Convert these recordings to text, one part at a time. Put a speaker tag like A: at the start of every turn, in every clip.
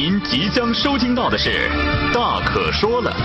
A: 您即将收听到的是《大可说了》。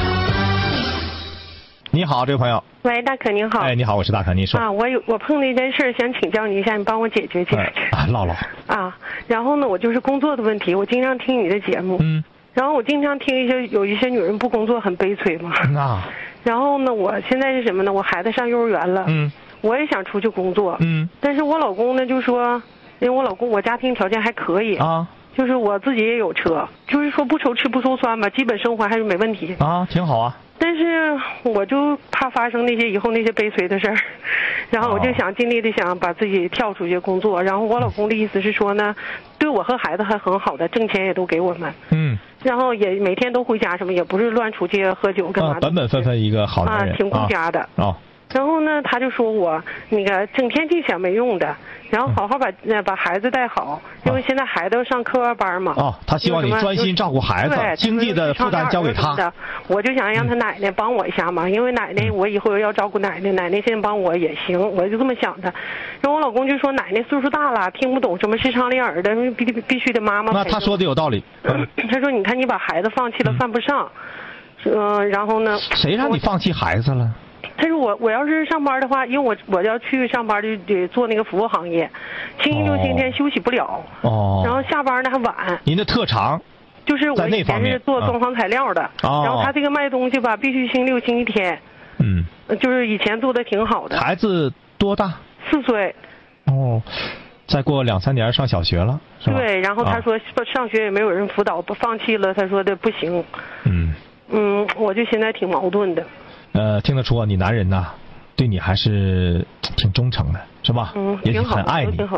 B: 你好，这位朋友。
C: 喂，大可您好。
B: 哎，你好，我是大可，您说。
C: 啊，我碰到一件事想请教你一下，你帮我解决。
B: 唠唠。
C: 啊，然后呢，我就是工作的问题，我经常听你的节目。然后我经常听有一些女人不工作很悲催嘛。然后呢，我现在是什么呢？我孩子上幼儿园了。我也想出去工作。但是我老公呢就说，因为我家庭条件还可以啊。就是我自己也有车，就是说不愁吃不愁穿吧，基本生活还是没问题
B: 啊，挺好啊。
C: 但是我就怕发生以后那些悲催的事儿，然后我就想尽力的想把自己跳出去工作。然后我老公的意思是说呢，对我和孩子还很好的，挣钱也都给我们。然后也每天都回家，什么也不是乱出去喝酒干嘛的。
B: 本本分分一个好男人。
C: 挺顾家的。然后呢，他就说我那个整天净想没用的，然后好好把孩子带好，因为现在孩子要上课外班嘛。
B: 他希望你专心照顾孩子，经济的负担交给他。
C: 我就想让他奶奶帮我一下嘛，因为奶奶我以后要照顾奶奶，奶奶现在帮我也行，我就这么想的。然后我老公就说奶奶岁数大了，听不懂什么是唱练耳的，必须得妈妈。
B: 那他说的有道理。
C: 他说你看你把孩子放弃了，犯不上。然后呢？
B: 谁让你放弃孩子了？
C: 他说我要是上班的话，因为我要去上班就得做那个服务行业，星期六星期天休息不了。然后下班呢还晚。
B: 您的特长？
C: 就是我以前是做装潢材料的。然后他这个卖东西吧，必须星期六星期天。就是以前做的挺好的。
B: 孩子多大
C: ？4岁。
B: 再过2、3年上小学了，是吧？
C: 对，然后他说上学也没有人辅导，不放弃了，他说的不行。我就现在挺矛盾的。听
B: 得出你男人呐，对你还是挺忠诚的，是吧？也很爱你。